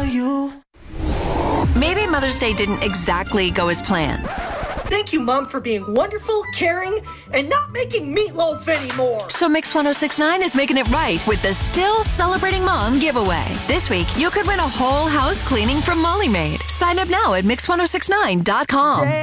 you. Maybe Mother's Day didn't exactly go as planned. Thank you, Mom, for being wonderful, caring, and not making meatloaf anymore. So Mix 1069 is making it right with the Still Celebrating Mom giveaway. This week, you could win a whole house cleaning from Molly Maid. Sign up now at Mix1069.com.